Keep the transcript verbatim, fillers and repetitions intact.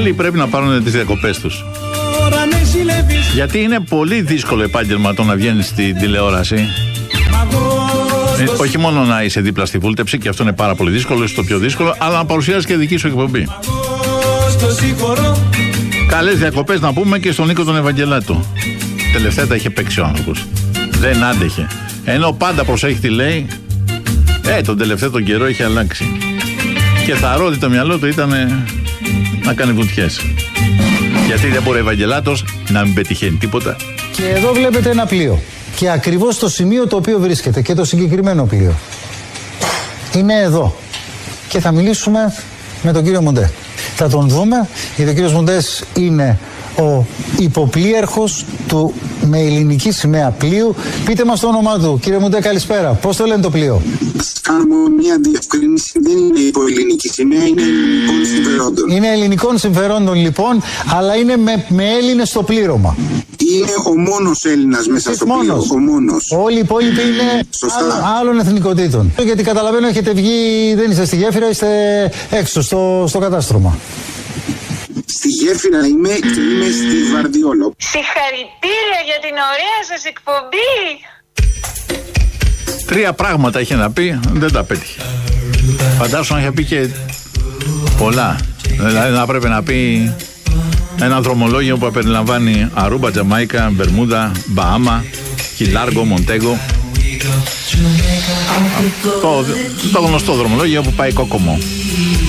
Όλοι πρέπει να πάρουν τις διακοπές τους. Γιατί είναι πολύ δύσκολο επάγγελμα το να βγαίνεις στην τηλεόραση. Ε, όχι μόνο να είσαι δίπλα στη βούλτεψη, και αυτό είναι πάρα πολύ δύσκολο, είναι το πιο δύσκολο, αλλά να παρουσιάσεις και δική σου εκπομπή. Καλές διακοπές να πούμε και στον Νίκο τον Ευαγγελάτο. Τελευταία τα είχε παίξει ο άνθρωπος. Δεν άντεχε. Ενώ πάντα προσέχει τι λέει, ε, τον τελευταίο τον καιρό έχει αλλάξει. Και θα ρώτει το μυαλό του ήταν να κάνει βουτιές. Γιατί δεν μπορεί ο Ευαγγελάτος να μην πετυχαίνει τίποτα. Και εδώ βλέπετε ένα πλοίο. Και ακριβώς το σημείο το οποίο βρίσκεται και το συγκεκριμένο πλοίο είναι εδώ. Και θα μιλήσουμε με τον κύριο Μοντέ. Θα τον δούμε, γιατί ο κύριος Μοντές είναι ο υποπλοίαρχος του με ελληνική σημαία πλοίου. Πείτε μας το όνομά του, κύριε Μοντέ, καλησπέρα. Πώς το λένε το πλοίο? Κάνουμε μια διευκρίνηση, δεν είναι υποελληνική σημαία, είναι ελληνικών συμφερόντων. Είναι ελληνικών συμφερόντων λοιπόν, αλλά είναι με, με Έλληνες στο πλήρωμα. Είναι ο μόνος Έλληνας μέσα στο πλοίο, ο μόνος. Όλοι οι υπόλοιποι είναι άλλ, άλλων εθνικοτήτων. Γιατί καταλαβαίνω έχετε βγει, δεν είστε στη γέφυρα, είστε έξω στο, στο κατάστρωμα. Στη γέφυρα είμαι και είμαι στη Βαρδιόλο. Συγχαρητήρια για την ωραία σας εκπομπή. Τρία πράγματα είχε να πει, δεν τα πέτυχε. Φαντάσου να είχε πει και πολλά. Δηλαδή να πρέπει να πει ένα δρομολόγιο που περιλαμβάνει Αρούμπα, Τζαμάικα, Μπερμούδα, Μπαάμα, Κιλάργο, Μοντέγκο. Το, το γνωστό δρομολόγιο που πάει Κόκομο.